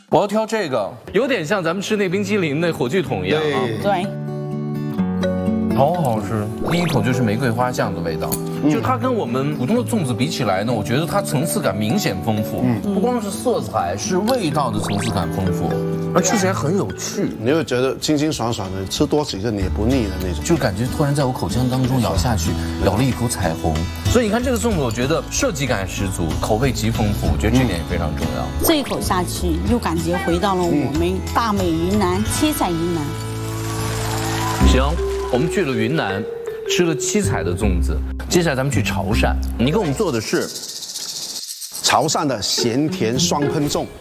我要挑这个，有点像咱们吃那冰淇淋那火炬筒一样啊。 对， 好好吃。第一口就是玫瑰花酱的味道，就它跟我们普通的粽子比起来呢，我觉得它层次感明显丰富。不光是色彩，是味道的层次感丰富，而吃起来很有趣。 你会觉得清清爽爽的，吃多几个你也不腻的那种， 就感觉突然在我口腔当中咬下去，咬了一口彩虹。所以你看这个粽子，我觉得设计感十足，口味极丰富，我觉得这点也非常重要。 这一口下去，又感觉回到了我们大美云南七彩云南。 行，我们去了云南，吃了七彩的粽子，接下来咱们去潮汕。你给我们做的是潮汕的咸甜双喷粽。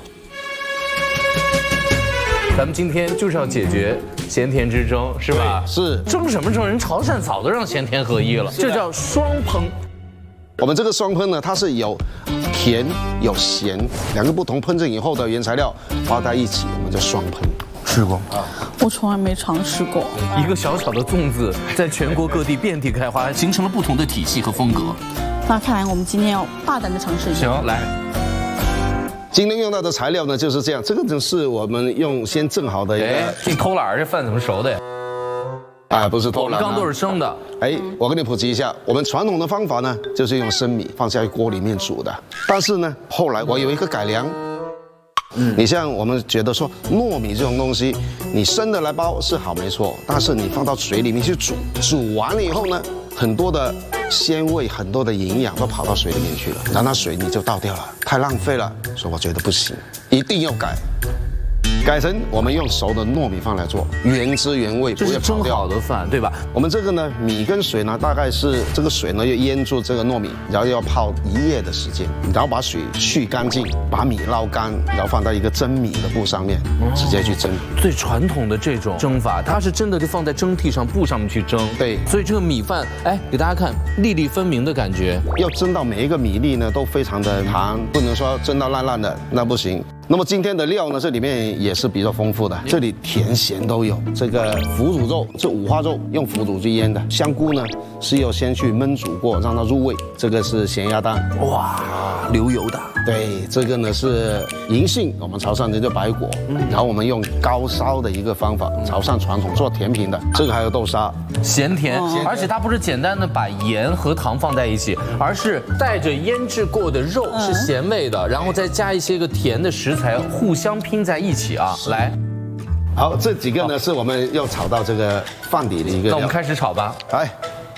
咱们今天就是要解决咸甜之争，是吧？ 是争什么争？人潮汕早都让咸甜合一了，这叫双烹。 我们这个双喷呢，它是有甜有咸两个不同烹饪以后的原材料包在一起，我们叫双喷。 吃过啊？ 我从来没尝试过。 一个小小的粽子，在全国各地遍地开花，形成了不同的体系和风格。 那看来我们今天要大胆的尝试一下。 行，来。 今天用到的材料呢就是这样，这个就是我们用先蒸好的一个。 这偷懒，这饭怎么熟的呀？ 啊，不是偷懒， 刚都是生的。 我跟你普及一下，我们传统的方法呢，就是用生米放在锅里面煮的。但是呢，后来我有一个改良。你像我们觉得说糯米这种东西，你生的来包是好没错，但是你放到水里面去煮，煮完了以后呢，很多的鲜味、很多的营养都跑到水里面去了，然后那水你就倒掉了，太浪费了，所以我觉得不行，一定要改成我们用熟的糯米饭来做，原汁原味， 这是蒸好的饭，对吧？ 我们这个呢，米跟水呢，大概是这个水呢要腌住这个糯米，然后要泡1夜的时间，然后把水去干净，把米捞干，然后放在一个蒸米的布上面，直接去蒸。 最传统的这种蒸法，它是真的就放在蒸屉上布上面去蒸。 对， 所以这个米饭，给大家看粒粒分明的感觉。 要蒸到每一个米粒呢都非常的弹，不能说蒸到烂烂的，那不行。那么今天的料呢，这里面也是比较丰富的，这里甜咸都有。这个腐乳肉是五花肉，用腐乳去腌的。香菇呢是要先去焖煮过，让它入味。这个是咸鸭蛋， 哇，流油的。 对，这个呢是银杏，我们潮汕人叫白果。然后我们用高烧的一个方法，潮汕传统做甜品的。这个还有豆沙， 咸甜，而且它不是简单的把盐和糖放在一起，而是带着腌制过的肉是咸味的，然后再加一些个甜的食材互相拼在一起啊。来， 好，这几个呢是我们要炒到这个饭底的一个料。 那我们开始炒吧。 来，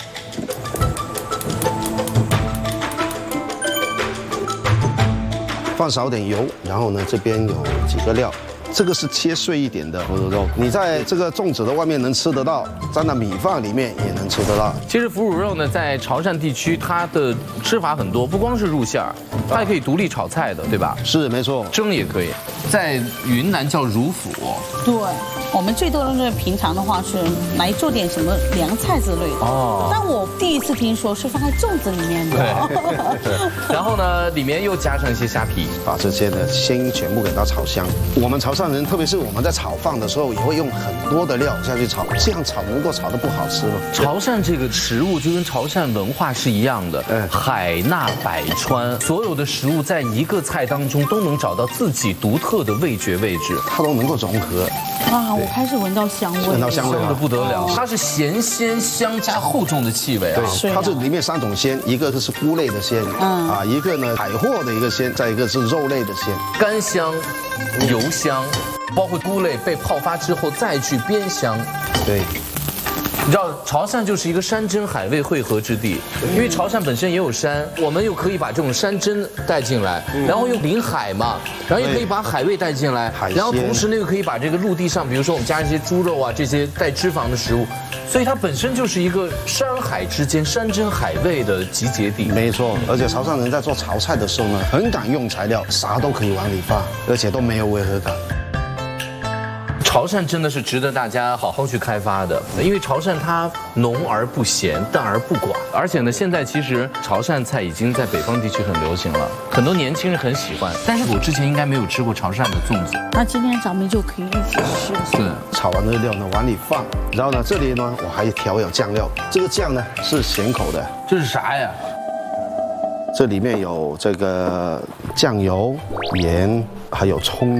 放少点油，然后呢这边有几个料。这个是切碎一点的腐乳肉，你在这个粽子的外面能吃得到，沾到米饭里面也能吃得到。 其实腐乳肉呢，在潮汕地区它的吃法很多，不光是入馅儿，它也可以独立炒菜的，对吧？ 是，没错， 蒸也可以。在云南叫乳腐。 对，我们最多的是平常的话是来做点什么凉菜之类的。哦。但我第一次听说是放在粽子里面的。 对。然后呢，里面又加上一些虾皮， 把这些呢先全部给它炒香。我们潮汕人，特别是我们在炒饭的时候，也会用很多的料下去炒，这样炒能够炒得不好吃吗？ 潮汕这个食物就跟潮汕文化是一样的，海纳百川，所有的食物在一个菜当中都能找到自己独特的味觉位置， 它都能够融合。 啊，我开始闻到香味， 闻到香味香的不得了。它是咸鲜香加厚重的气味啊。 对，它这里面3种鲜，一个是菇类的鲜，一个呢海货的一个鲜，再一个是肉类的鲜， 干香、油香。包括菇类被泡发之后再去煸香， 对， 你知道潮汕就是一个山珍海味汇合之地，因为潮汕本身也有山，我们又可以把这种山珍带进来，然后又临海嘛，然后也可以把海味带进来，然后同时呢又可以把这个陆地上，比如说我们加一些猪肉啊这些带脂肪的食物，所以它本身就是一个山海之间山珍海味的集结地。 没错，而且潮汕人在做潮菜的时候呢，很敢用材料，啥都可以往里放，而且都没有违和感。 潮汕真的是值得大家好好去开发的，因为潮汕它浓而不咸，淡而不寡，而且呢，现在其实潮汕菜已经在北方地区很流行了，很多年轻人很喜欢。但是我之前应该没有吃过潮汕的粽子， 那今天咱们就可以一起试。 是， 炒完的料呢往里放，然后呢这里呢我还调有酱料，这个酱呢是咸口的。 这是啥呀？ 这里面有这个酱油、盐，还有葱。